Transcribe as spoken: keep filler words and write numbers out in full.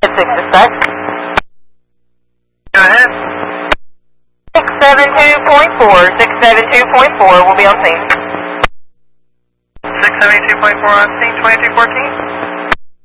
Six to six. Go ahead. Six seven two point four. Six seven two point four will be on scene. Six seventy two point four on scene. Twenty two fourteen.